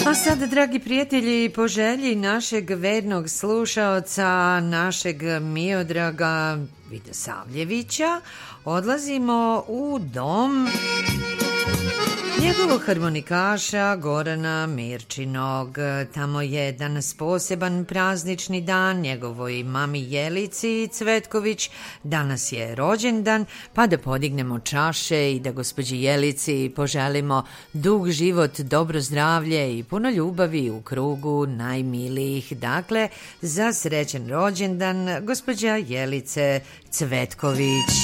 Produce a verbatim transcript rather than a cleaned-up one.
A sad, dragi prijatelji, po želji našeg vernog slušaoca, našeg Miodraga Vidosavljevića, odlazimo u dom njegovog harmonikaša Gorana Mirčinog. Tamo je danas poseban praznični dan njegovoj mami Jelici Cvetković. Danas je rođendan, pa da podignemo čaše i da gospođi Jelici poželimo dug život, dobro zdravlje i puno ljubavi u krugu najmilijih. Dakle, za srećan rođendan gospođa Jelice Cvetković.